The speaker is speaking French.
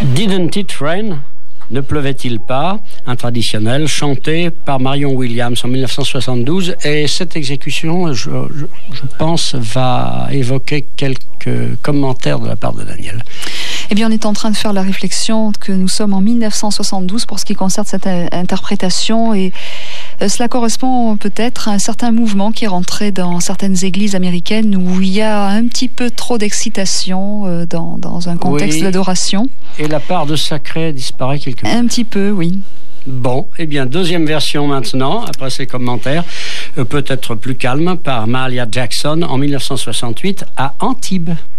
Didn't it rain? Ne pleuvait-il pas? Un traditionnel chanté par Marion Williams en 1972. Et cette exécution, je pense, va évoquer quelques commentaires de la part de Daniel. Eh bien, on est en train de faire la réflexion que nous sommes en 1972 pour ce qui concerne cette interprétation et cela correspond peut-être à un certain mouvement qui est rentré dans certaines églises américaines où il y a un petit peu trop d'excitation dans un contexte d'adoration. Et la part de sacré disparaît quelque peu. Un petit peu, oui. Bon, eh bien, deuxième version maintenant, après ces commentaires, peut-être plus calme, par Mahalia Jackson en 1968 à Antibes.